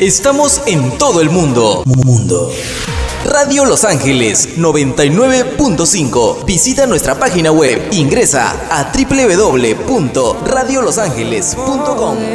Estamos en todo el mundo. Radio Los Ángeles 99.5. Visita nuestra página web. Ingresa a www.radiolosangeles.com.